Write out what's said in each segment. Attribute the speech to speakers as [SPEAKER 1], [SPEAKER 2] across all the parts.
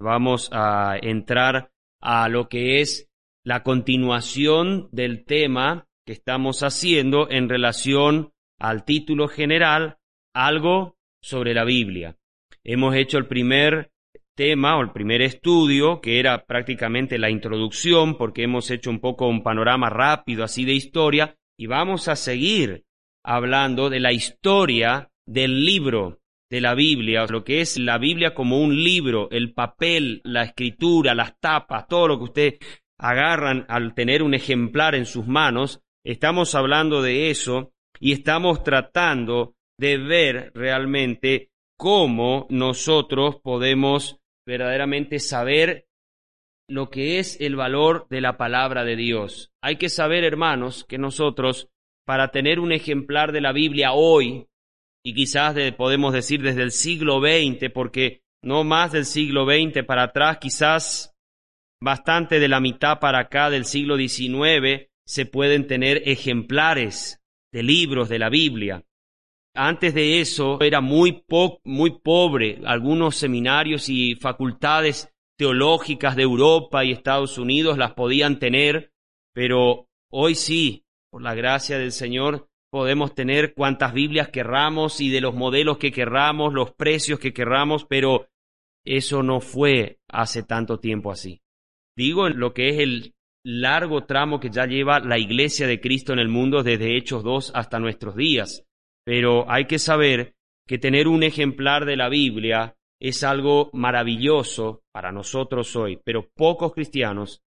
[SPEAKER 1] Vamos a entrar a lo que es la continuación del tema que estamos haciendo en relación al título general, algo sobre la Biblia. Hemos hecho el primer tema o el primer estudio, que era prácticamente la introducción, porque hemos hecho un poco un panorama rápido así de historia, y vamos a seguir hablando de la historia del libro de la Biblia, lo que es la Biblia como un libro, el papel, la escritura, las tapas, todo lo que ustedes agarran al tener un ejemplar en sus manos. Estamos hablando de eso y estamos tratando de ver realmente cómo nosotros podemos verdaderamente saber lo que es el valor de la palabra de Dios. Hay que saber, hermanos, que nosotros, para tener un ejemplar de la Biblia hoy, y quizás podemos decir desde el siglo XX, porque no más del siglo XX para atrás, quizás bastante de la mitad para acá del siglo XIX, se pueden tener ejemplares de libros de la Biblia. Antes de eso era muy pobre. Algunos seminarios y facultades teológicas de Europa y Estados Unidos las podían tener, pero hoy sí, por la gracia del Señor, podemos tener cuantas Biblias querramos y de los modelos que querramos, los precios que querramos, pero eso no fue hace tanto tiempo así. Digo en lo que es el largo tramo que ya lleva la Iglesia de Cristo en el mundo desde Hechos 2 hasta nuestros días. Pero hay que saber que tener un ejemplar de la Biblia es algo maravilloso para nosotros hoy, pero pocos cristianos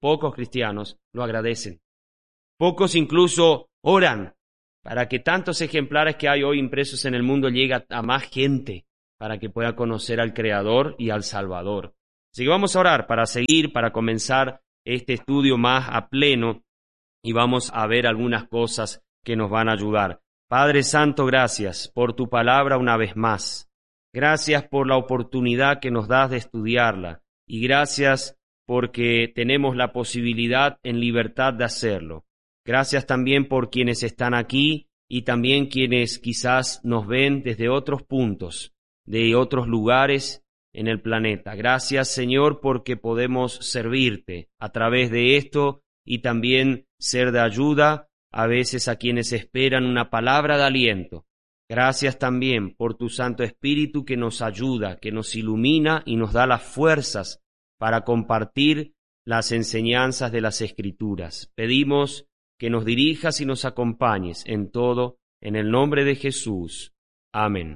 [SPEAKER 1] lo agradecen. Pocos incluso oran para que tantos ejemplares que hay hoy impresos en el mundo lleguen a más gente, para que pueda conocer al Creador y al Salvador. Así que vamos a orar para comenzar este estudio más a pleno, y vamos a ver algunas cosas que nos van a ayudar. Padre Santo, gracias por tu palabra una vez más. Gracias por la oportunidad que nos das de estudiarla, y gracias porque tenemos la posibilidad en libertad de hacerlo. Gracias también por quienes están aquí y también quienes quizás nos ven desde otros puntos, de otros lugares en el planeta. Gracias, Señor, porque podemos servirte a través de esto y también ser de ayuda a veces a quienes esperan una palabra de aliento. Gracias también por tu Santo Espíritu que nos ayuda, que nos ilumina y nos da las fuerzas para compartir las enseñanzas de las Escrituras. Pedimos que nos dirijas y nos acompañes en todo, en el nombre de Jesús. Amén.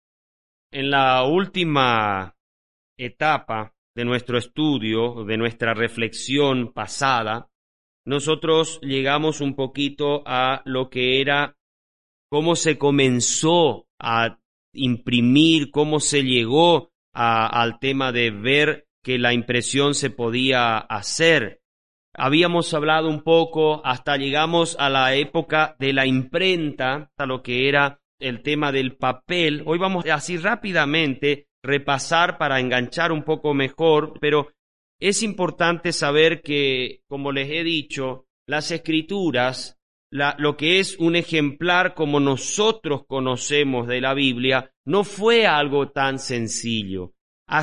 [SPEAKER 1] En la última etapa de nuestro estudio, de nuestra reflexión pasada, nosotros llegamos un poquito a lo que era cómo se comenzó a imprimir, cómo se llegó al tema de ver que la impresión se podía hacer. Habíamos hablado un poco, hasta llegamos a la época de la imprenta, a lo que era el tema del papel. Hoy vamos así rápidamente repasar para enganchar un poco mejor, pero es importante saber que, como les he dicho, las Escrituras, lo que es un ejemplar como nosotros conocemos de la Biblia, no fue algo tan sencillo.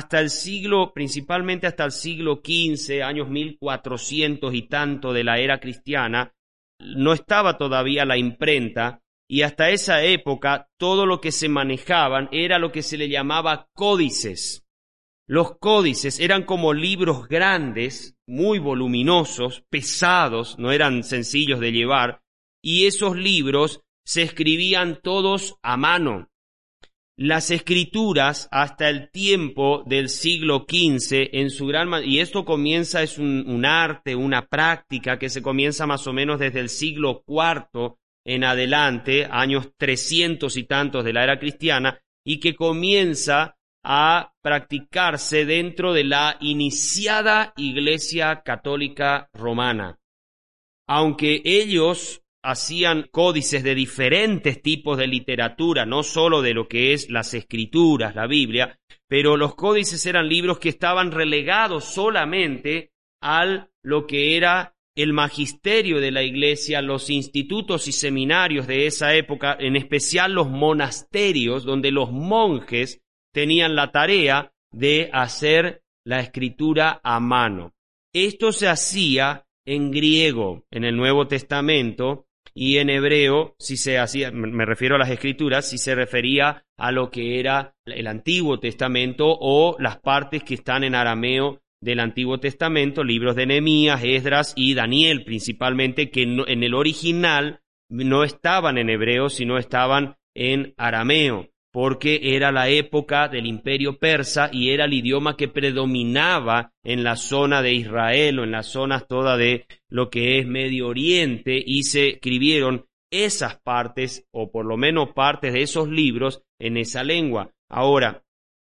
[SPEAKER 1] Principalmente hasta el siglo XV, años 1400 y tanto de la era cristiana, no estaba todavía la imprenta, y hasta esa época todo lo que se manejaban era lo que se le llamaba códices. Los códices eran como libros grandes, muy voluminosos, pesados, no eran sencillos de llevar, y esos libros se escribían todos a mano. Las Escrituras hasta el tiempo del siglo XV y esto comienza, es un arte, una práctica que se comienza más o menos desde el siglo IV en adelante, años 300 y tantos de la era cristiana, y que comienza a practicarse dentro de la iniciada Iglesia Católica Romana. Aunque ellos hacían códices de diferentes tipos de literatura, no solo de lo que es las Escrituras, la Biblia, pero los códices eran libros que estaban relegados solamente a lo que era el magisterio de la Iglesia, los institutos y seminarios de esa época, en especial los monasterios, donde los monjes tenían la tarea de hacer la escritura a mano. Esto se hacía en griego en el Nuevo Testamento y en hebreo, si se hacía, me refiero a las escrituras, si se refería a lo que era el Antiguo Testamento o las partes que están en arameo del Antiguo Testamento, libros de Nehemías, Esdras y Daniel principalmente, que en el original no estaban en hebreo, sino estaban en arameo, porque era la época del Imperio Persa y era el idioma que predominaba en la zona de Israel o en las zonas todas de lo que es Medio Oriente, y se escribieron esas partes, o por lo menos partes de esos libros, en esa lengua. Ahora,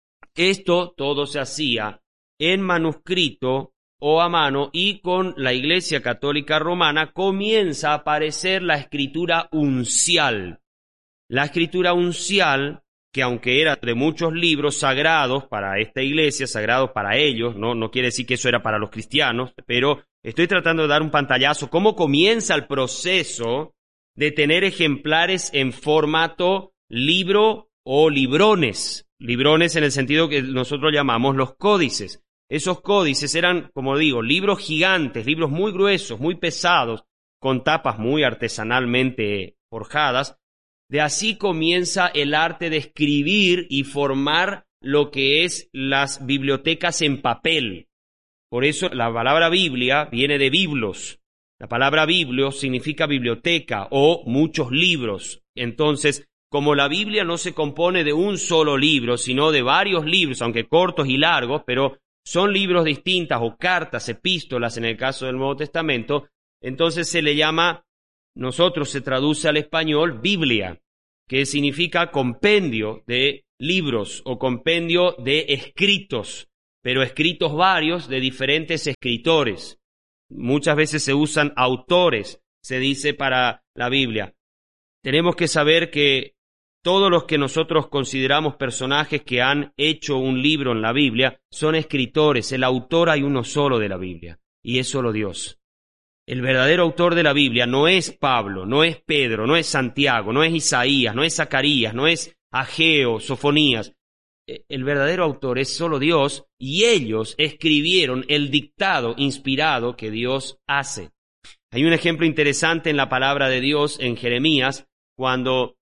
[SPEAKER 1] esto todo se hacía en manuscrito o a mano, y con la Iglesia Católica Romana comienza a aparecer la escritura uncial. La escritura uncial, que aunque era de muchos libros sagrados para esta iglesia, sagrados para ellos, no quiere decir que eso era para los cristianos, pero estoy tratando de dar un pantallazo, cómo comienza el proceso de tener ejemplares en formato libro o librones. Librones en el sentido que nosotros llamamos los códices. Esos códices eran, como digo, libros gigantes, libros muy gruesos, muy pesados, con tapas muy artesanalmente forjadas. De así comienza el arte de escribir y formar lo que es las bibliotecas en papel. Por eso la palabra Biblia viene de biblos. La palabra biblio significa biblioteca o muchos libros. Entonces, como la Biblia no se compone de un solo libro, sino de varios libros, aunque cortos y largos, pero son libros distintas o cartas, epístolas en el caso del Nuevo Testamento, entonces se le llama, nosotros se traduce al español Biblia, que significa compendio de libros o compendio de escritos, pero escritos varios de diferentes escritores. Muchas veces se usan autores, se dice para la Biblia. Tenemos que saber que todos los que nosotros consideramos personajes que han hecho un libro en la Biblia son escritores. El autor hay uno solo de la Biblia, y es solo Dios. El verdadero autor de la Biblia no es Pablo, no es Pedro, no es Santiago, no es Isaías, no es Zacarías, no es Ageo, Sofonías. El verdadero autor es solo Dios, y ellos escribieron el dictado inspirado que Dios hace. Hay un ejemplo interesante en la palabra de Dios en Jeremías, cuando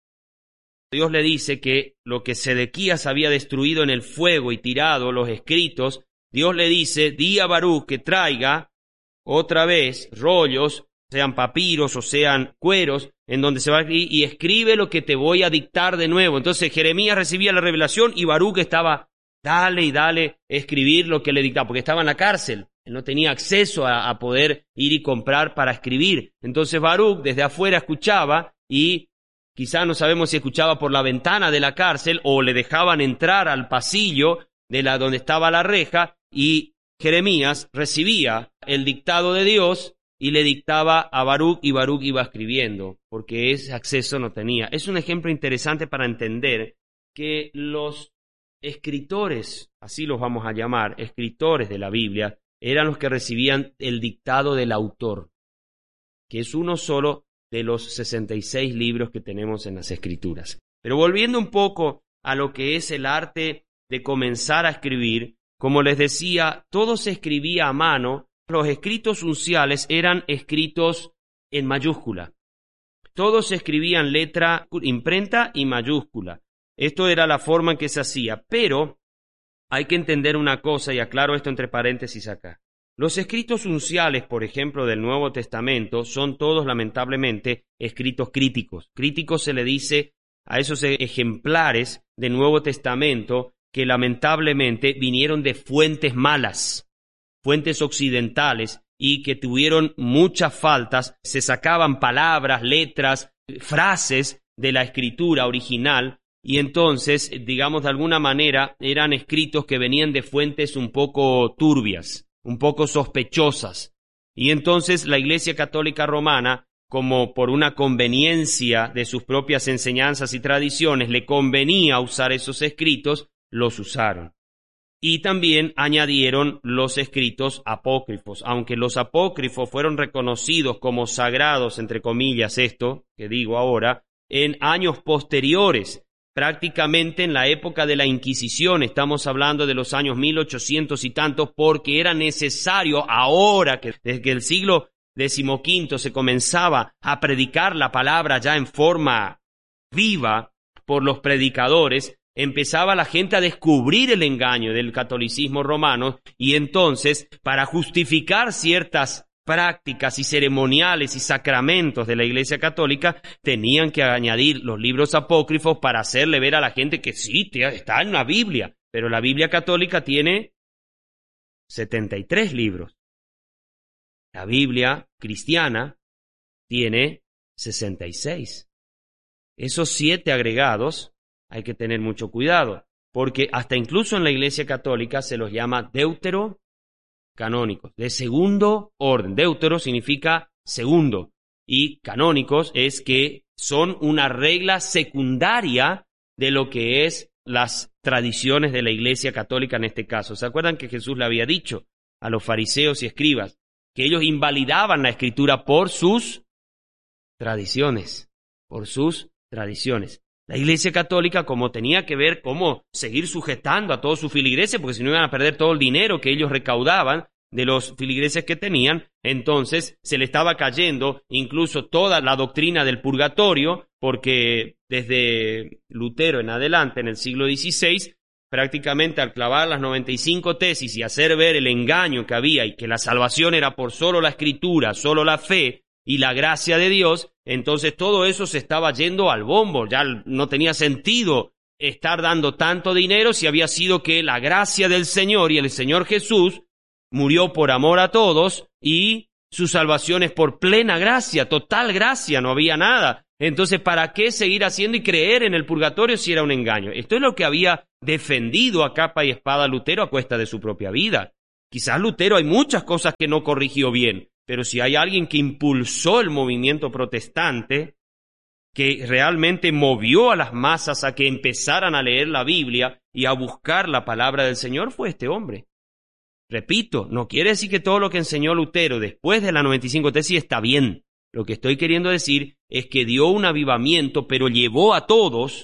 [SPEAKER 1] Dios le dice que lo que Sedequías había destruido en el fuego y tirado los escritos, Dios le dice, di a Baruc que traiga otra vez rollos, sean papiros o sean cueros, en donde se va a escribir, y escribe lo que te voy a dictar de nuevo. Entonces Jeremías recibía la revelación y Baruc estaba, dale y dale, escribir lo que le dictaba, porque estaba en la cárcel. Él no tenía acceso a poder ir y comprar para escribir. Entonces Baruc desde afuera escuchaba, y quizá no sabemos si escuchaba por la ventana de la cárcel o le dejaban entrar al pasillo de donde estaba la reja, y Jeremías recibía el dictado de Dios y le dictaba a Baruc, y Baruc iba escribiendo, porque ese acceso no tenía. Es un ejemplo interesante para entender que los escritores, así los vamos a llamar, escritores de la Biblia, eran los que recibían el dictado del autor, que es uno solo de los 66 libros que tenemos en las Escrituras. Pero volviendo un poco a lo que es el arte de comenzar a escribir, como les decía, todo se escribía a mano. Los escritos unciales eran escritos en mayúscula. Todos se escribían letra, imprenta y mayúscula. Esto era la forma en que se hacía, pero hay que entender una cosa, y aclaro esto entre paréntesis acá. Los escritos unciales, por ejemplo, del Nuevo Testamento, son todos, lamentablemente, escritos críticos. Críticos se le dice a esos ejemplares del Nuevo Testamento que lamentablemente vinieron de fuentes malas, fuentes occidentales, y que tuvieron muchas faltas, se sacaban palabras, letras, frases de la escritura original, y entonces, digamos, de alguna manera, eran escritos que venían de fuentes un poco turbias, un poco sospechosas. Y entonces la Iglesia Católica Romana, como por una conveniencia de sus propias enseñanzas y tradiciones, le convenía usar esos escritos, los usaron. Y también añadieron los escritos apócrifos, aunque los apócrifos fueron reconocidos como sagrados, entre comillas, esto que digo ahora, en años posteriores prácticamente en la época de la Inquisición, estamos hablando de los años 1800 y tantos, porque era necesario ahora que desde el siglo XV se comenzaba a predicar la palabra ya en forma viva por los predicadores, empezaba la gente a descubrir el engaño del catolicismo romano y entonces, para justificar ciertas prácticas y ceremoniales y sacramentos de la Iglesia Católica, tenían que añadir los libros apócrifos para hacerle ver a la gente que sí, está en la Biblia, pero la Biblia católica tiene 73 libros. La Biblia cristiana tiene 66. Esos 7 agregados hay que tener mucho cuidado, porque hasta incluso en la Iglesia Católica se los llama deuterocanónicos, de segundo orden. Deutero significa segundo y canónicos es que son una regla secundaria de lo que es las tradiciones de la Iglesia Católica en este caso. ¿Se acuerdan que Jesús le había dicho a los fariseos y escribas que ellos invalidaban la Escritura por sus tradiciones, La Iglesia Católica, como tenía que ver cómo seguir sujetando a todos sus filigreses, porque si no iban a perder todo el dinero que ellos recaudaban de los filigreses que tenían, entonces se le estaba cayendo incluso toda la doctrina del purgatorio, porque desde Lutero en adelante, en el siglo XVI, prácticamente al clavar las 95 tesis y hacer ver el engaño que había y que la salvación era por solo la Escritura, solo la fe y la gracia de Dios, entonces todo eso se estaba yendo al bombo. Ya no tenía sentido estar dando tanto dinero si había sido que la gracia del Señor y el Señor Jesús murió por amor a todos y su salvación es por plena gracia, total gracia, no había nada. Entonces, ¿para qué seguir haciendo y creer en el purgatorio si era un engaño? Esto es lo que había defendido a capa y espada Lutero a cuesta de su propia vida. Quizás Lutero hay muchas cosas que no corrigió bien, pero si hay alguien que impulsó el movimiento protestante, que realmente movió a las masas a que empezaran a leer la Biblia y a buscar la palabra del Señor, fue este hombre. Repito, no quiere decir que todo lo que enseñó Lutero después de la 95 tesis está bien. Lo que estoy queriendo decir es que dio un avivamiento, pero llevó a todos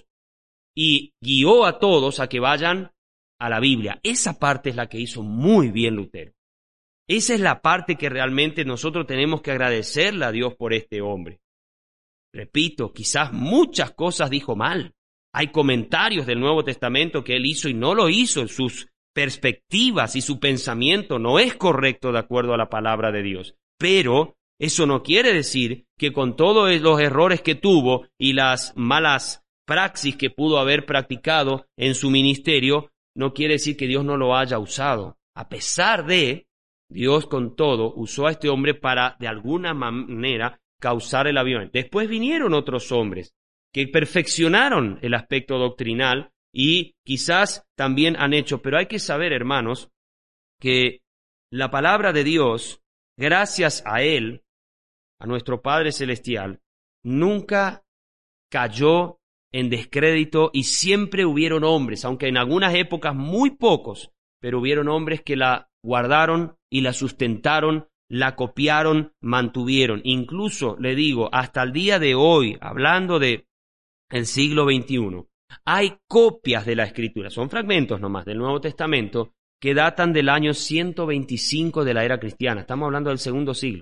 [SPEAKER 1] y guió a todos a que vayan a la Biblia. Esa parte es la que hizo muy bien Lutero. Esa es la parte que realmente nosotros tenemos que agradecerle a Dios por este hombre. Repito, quizás muchas cosas dijo mal. Hay comentarios del Nuevo Testamento que él hizo y no lo hizo en sus perspectivas y su pensamiento no es correcto de acuerdo a la palabra de Dios. Pero eso no quiere decir que con todos los errores que tuvo y las malas praxis que pudo haber practicado en su ministerio, no quiere decir que Dios no lo haya usado. A pesar de, Dios con todo usó a este hombre para de alguna manera causar el avivamiento. Después vinieron otros hombres que perfeccionaron el aspecto doctrinal y quizás también han hecho, pero hay que saber, hermanos, que la palabra de Dios, gracias a Él, a nuestro Padre Celestial, nunca cayó en descrédito y siempre hubieron hombres, aunque en algunas épocas muy pocos, pero hubieron hombres que la guardaron y la sustentaron, la copiaron, mantuvieron. Incluso, le digo, hasta el día de hoy, hablando de el siglo XXI, hay copias de la Escritura, son fragmentos nomás del Nuevo Testamento, que datan del año 125 de la era cristiana. Estamos hablando del segundo siglo.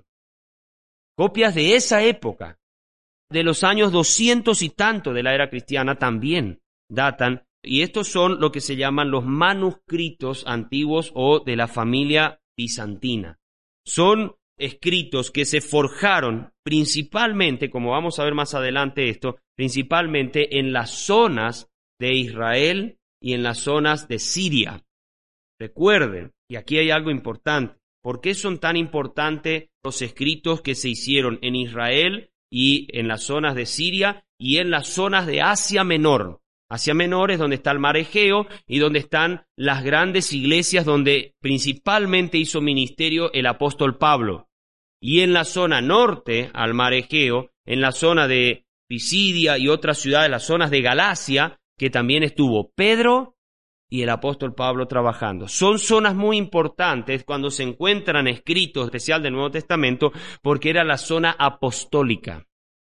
[SPEAKER 1] Copias de esa época, de los años 200 y tanto de la era cristiana, también datan, y estos son lo que se llaman los manuscritos antiguos o de la familia bizantina. Son escritos que se forjaron principalmente, como vamos a ver más adelante esto, principalmente en las zonas de Israel y en las zonas de Siria. Recuerden, y aquí hay algo importante, ¿por qué son tan importantes los escritos que se hicieron en Israel y en las zonas de Siria y en las zonas de Asia Menor? Asia Menor es donde está el mar Egeo y donde están las grandes iglesias donde principalmente hizo ministerio el apóstol Pablo. Y en la zona norte al mar Egeo, en la zona de Pisidia y otras ciudades, las zonas de Galacia, que también estuvo Pedro y el apóstol Pablo trabajando. Son zonas muy importantes cuando se encuentran escritos especial del Nuevo Testamento porque era la zona apostólica.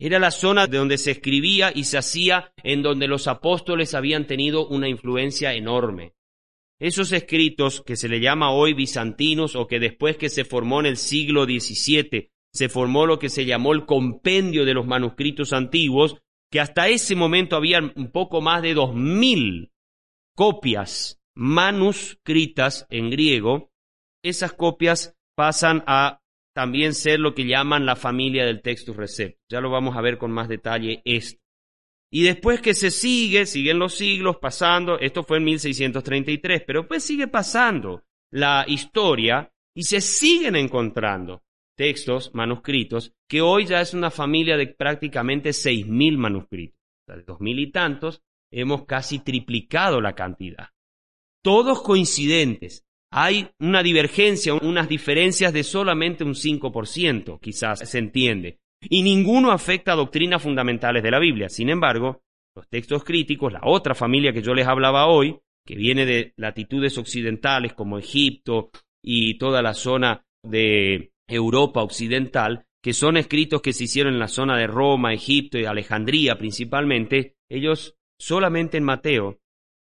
[SPEAKER 1] Era la zona de donde se escribía y se hacía, en donde los apóstoles habían tenido una influencia enorme. Esos escritos que se le llama hoy bizantinos, o que después que se formó en el siglo XVII, se formó lo que se llamó el compendio de los manuscritos antiguos, que hasta ese momento había un poco más de 2000 copias manuscritas en griego. Esas copias pasan a también ser lo que llaman la familia del Textus Receptus. Ya lo vamos a ver con más detalle esto. Y después que siguen los siglos pasando, esto fue en 1633, pero pues sigue pasando la historia y se siguen encontrando textos, manuscritos, que hoy ya es una familia de prácticamente 6.000 manuscritos. O sea, de 2.000 y tantos, hemos casi triplicado la cantidad. Todos coincidentes. Hay una divergencia, unas diferencias de solamente un 5%, quizás se entiende. Y ninguno afecta a doctrinas fundamentales de la Biblia. Sin embargo, los textos críticos, la otra familia que yo les hablaba hoy, que viene de latitudes occidentales como Egipto y toda la zona de Europa occidental, que son escritos que se hicieron en la zona de Roma, Egipto y Alejandría principalmente, ellos solamente en Mateo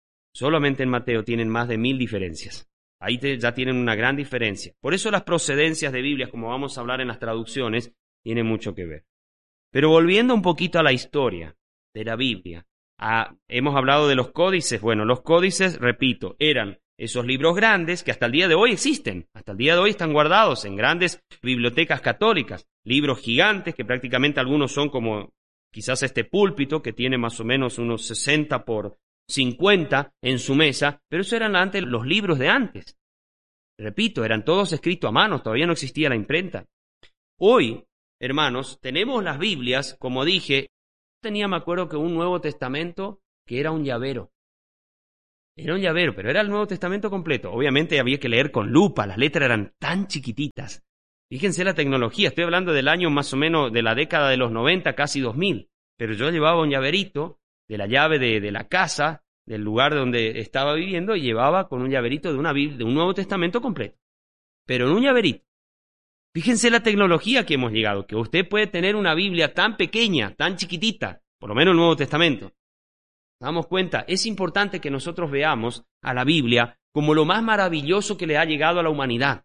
[SPEAKER 1] tienen más de 1000 diferencias. Ahí ya tienen una gran diferencia. Por eso las procedencias de Biblias, como vamos a hablar en las traducciones, tienen mucho que ver. Pero volviendo un poquito a la historia de la Biblia, hemos hablado de los códices. Bueno, los códices, repito, eran esos libros grandes que hasta el día de hoy existen. Hasta el día de hoy están guardados en grandes bibliotecas católicas. Libros gigantes que prácticamente algunos son como quizás este púlpito que tiene más o menos unos 60 por 50 en su mesa, pero eso eran antes los libros de antes. Repito, eran todos escritos a mano, todavía no existía la imprenta. Hoy, hermanos, tenemos las Biblias, como dije, me acuerdo que un Nuevo Testamento que era un llavero. Era un llavero, pero era el Nuevo Testamento completo. Obviamente había que leer con lupa, las letras eran tan chiquititas. Fíjense la tecnología, estoy hablando del año más o menos de la década de los 90, casi 2000. Pero yo llevaba un llaverito de la llave de la casa, del lugar donde estaba viviendo, y llevaba con un llaverito de una Biblia, de un Nuevo Testamento completo. Pero en un llaverito. Fíjense la tecnología que hemos llegado, que usted puede tener una Biblia tan pequeña, tan chiquitita, por lo menos el Nuevo Testamento. Nos damos cuenta, es importante que nosotros veamos a la Biblia como lo más maravilloso que le ha llegado a la humanidad.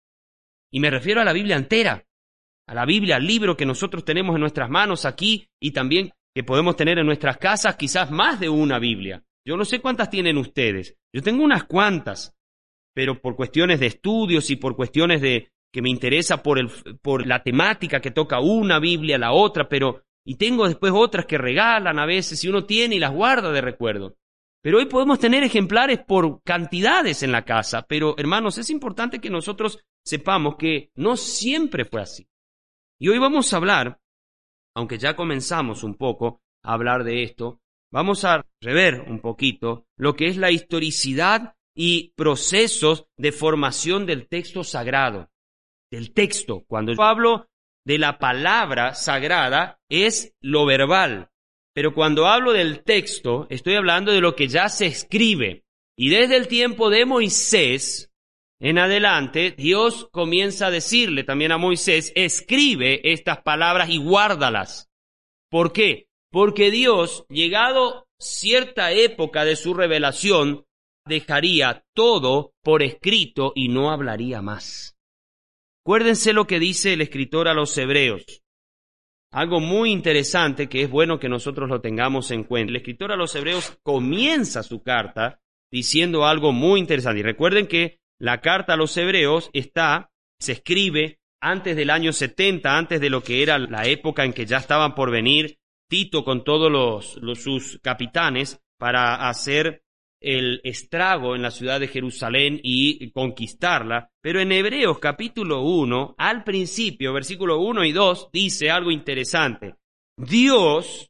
[SPEAKER 1] Y me refiero a la Biblia entera, a la Biblia, al libro que nosotros tenemos en nuestras manos aquí y también que podemos tener en nuestras casas, quizás más de una Biblia. Yo no sé cuántas tienen ustedes, yo tengo unas cuantas, pero por cuestiones de estudios y por cuestiones de que me interesa por la temática que toca una Biblia, la otra, y tengo después otras que regalan a veces y uno tiene y las guarda de recuerdo. Pero hoy podemos tener ejemplares por cantidades en la casa, pero hermanos, es importante que nosotros sepamos que no siempre fue así. Y hoy vamos a hablar, aunque ya comenzamos un poco a hablar de esto, vamos a rever un poquito lo que es la historicidad y procesos de formación del texto sagrado. Del texto. Cuando yo hablo de la palabra sagrada es lo verbal, pero cuando hablo del texto estoy hablando de lo que ya se escribe. Y desde el tiempo de Moisés en adelante, Dios comienza a decirle también a Moisés, escribe estas palabras y guárdalas. ¿Por qué? Porque Dios, llegado cierta época de su revelación, dejaría todo por escrito y no hablaría más. Acuérdense lo que dice el escritor a los Hebreos. Algo muy interesante que es bueno que nosotros lo tengamos en cuenta. El escritor a los Hebreos comienza su carta diciendo algo muy interesante. Y recuerden que la carta a los Hebreos se escribe antes del año 70, antes de lo que era la época en que ya estaban por venir Tito con todos sus capitanes para hacer el estrago en la ciudad de Jerusalén y conquistarla. Pero en Hebreos capítulo 1, al principio, versículo 1 y 2, dice algo interesante. Dios,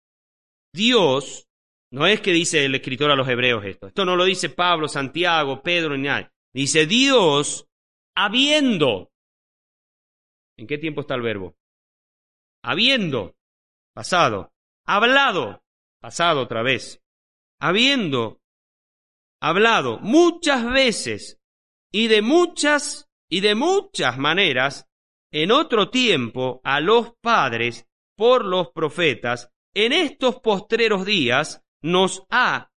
[SPEAKER 1] no es que dice el escritor a los Hebreos esto no lo dice Pablo, Santiago, Pedro, ni nadie. Dice Dios, habiendo. ¿En qué tiempo está el verbo? Habiendo, pasado. Hablado, pasado otra vez. Habiendo hablado muchas veces y de muchas maneras en otro tiempo a los padres por los profetas, en estos postreros días nos ha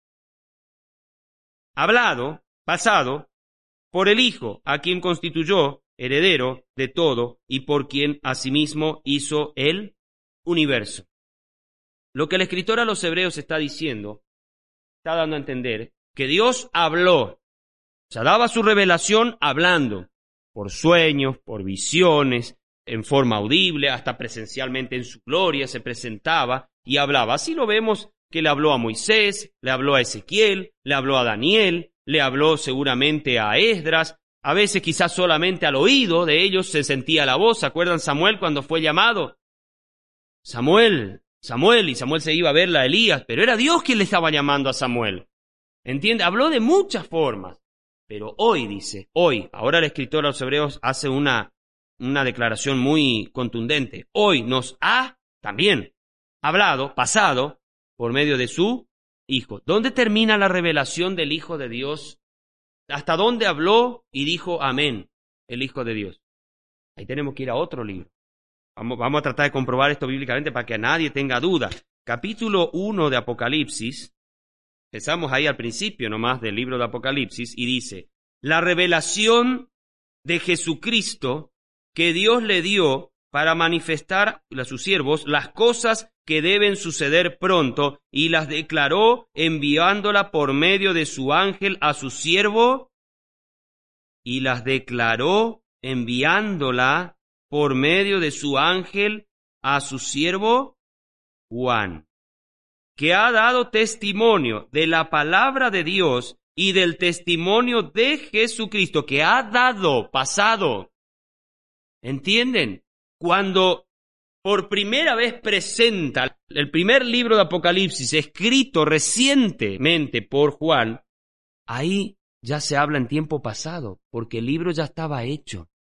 [SPEAKER 1] hablado, pasado, por el Hijo, a quien constituyó heredero de todo y por quien asimismo hizo el universo. Lo que el escritor a los Hebreos está diciendo, está dando a entender que Dios habló, o sea, daba su revelación hablando, por sueños, por visiones, en forma audible, hasta presencialmente en su gloria se presentaba y hablaba. Así lo vemos que le habló a Moisés, le habló a Ezequiel, le habló a Daniel, le habló seguramente a Esdras, a veces quizás solamente al oído de ellos se sentía la voz. ¿Se acuerdan Samuel cuando fue llamado? Samuel, y Samuel se iba a verla a Elías, pero era Dios quien le estaba llamando a Samuel. ¿Entiende? Habló de muchas formas, pero hoy dice, ahora el escritor a los Hebreos hace una declaración muy contundente. Hoy nos ha también hablado, pasado, por medio de su Hijo. ¿Dónde termina la revelación del Hijo de Dios? ¿Hasta dónde habló y dijo amén el Hijo de Dios? Ahí tenemos que ir a otro libro. Vamos a tratar de comprobar esto bíblicamente para que nadie tenga duda. Capítulo 1 de Apocalipsis, empezamos ahí al principio nomás del libro de Apocalipsis, y dice, la revelación de Jesucristo que Dios le dio para manifestar a sus siervos las cosas que deben suceder pronto, y las declaró enviándola por medio de su ángel a su siervo, y las declaró enviándola por medio de su ángel a su siervo Juan, que ha dado testimonio de la palabra de Dios y del testimonio de Jesucristo, que ha dado, pasado. ¿Entienden? Cuando por primera vez presenta el primer libro de Apocalipsis, escrito recientemente por Juan, ahí ya se habla en tiempo pasado, porque el libro ya estaba hecho.